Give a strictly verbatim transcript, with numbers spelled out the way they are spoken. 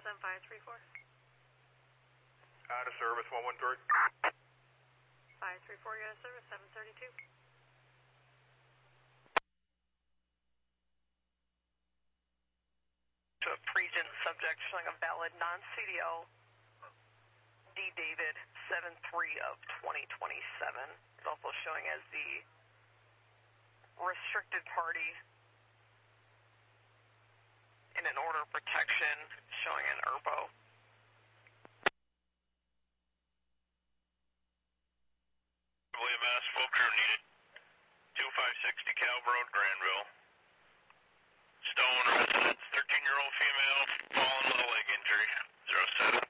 reports on five three four. Out of service, one one three. five three four, you're out of service, seven thirty-two. To a present subject showing a valid non-C D L, D. David, seven three of twenty twenty-seven. It's also showing as the restricted party in an order of protection, showing an E R P O. William S. Full crew needed. two five six DeKalb Road, Granville.